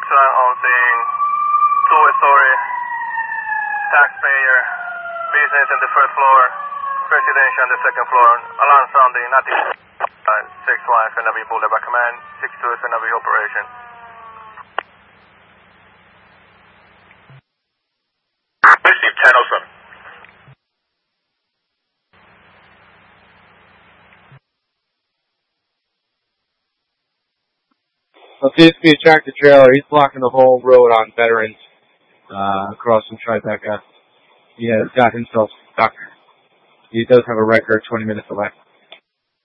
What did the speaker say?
on scene, two-story, taxpayer, business on the first floor, residential on the second floor, alarm sounding, nothing. 6-1 FNW Boulevard Command, 6-2 FNW Operation. Received 1007. Appears to be a tractor trailer. He's blocking the whole road on Veterans, across from Tribeca. He has got himself stuck. He does have a record, 20 minutes away.